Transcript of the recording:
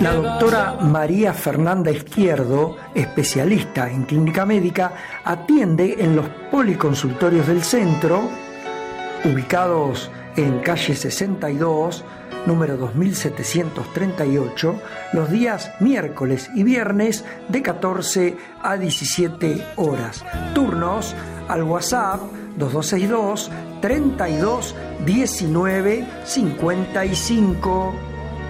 La doctora María Fernanda Izquierdo, especialista en clínica médica, atiende en los policonsultorios del centro, ubicados en calle 62, número 2738, los días miércoles y viernes de 14 a 17 horas. Turnos al WhatsApp 2262 32 19 55.